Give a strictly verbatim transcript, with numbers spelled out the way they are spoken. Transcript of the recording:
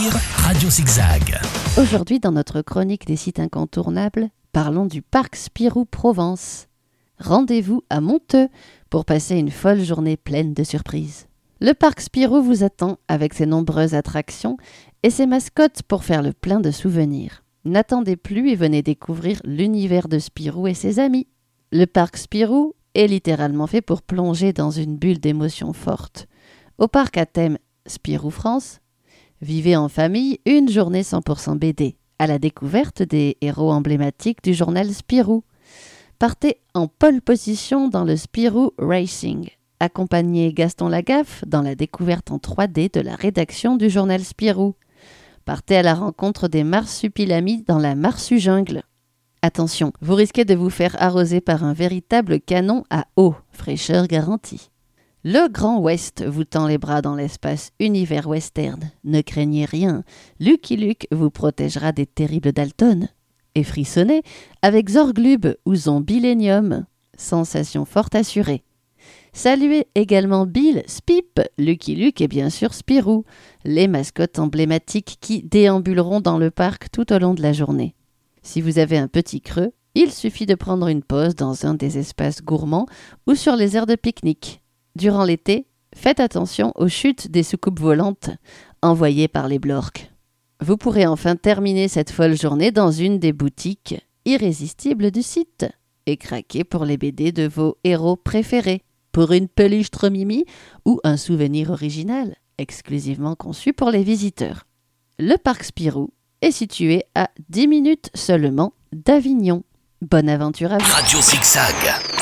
Radio Zigzag. Aujourd'hui, dans notre chronique des sites incontournables, parlons du parc Spirou Provence. Rendez-vous à Monteux pour passer une folle journée pleine de surprises. Le parc Spirou vous attend avec ses nombreuses attractions et ses mascottes pour faire le plein de souvenirs. N'attendez plus et venez découvrir l'univers de Spirou et ses amis. Le parc Spirou est littéralement fait pour plonger dans une bulle d'émotions fortes. Au parc à thème Spirou France, vivez en famille une journée cent pour cent B D, à la découverte des héros emblématiques du journal Spirou. Partez en pole position dans le Spirou Racing. Accompagnez Gaston Lagaffe dans la découverte en trois D de la rédaction du journal Spirou. Partez à la rencontre des marsupilamis dans la Marsu-Jungle. Attention, vous risquez de vous faire arroser par un véritable canon à eau, fraîcheur garantie. Le Grand Ouest vous tend les bras dans l'espace univers western. Ne craignez rien, Lucky Luke vous protégera des terribles Dalton. Et frissonnez avec Zorglub ou Zombilenium, sensation forte assurée. Saluez également Bill, Spip, Lucky Luke et bien sûr Spirou, les mascottes emblématiques qui déambuleront dans le parc tout au long de la journée. Si vous avez un petit creux, il suffit de prendre une pause dans un des espaces gourmands ou sur les aires de pique-nique. Durant l'été, faites attention aux chutes des soucoupes volantes envoyées par les blorks. Vous pourrez enfin terminer cette folle journée dans une des boutiques irrésistibles du site et craquer pour les B D de vos héros préférés, pour une peluche trop mimi ou un souvenir original, exclusivement conçu pour les visiteurs. Le parc Spirou est situé à dix minutes seulement d'Avignon. Bonne aventure à vous. Radio Zigzag.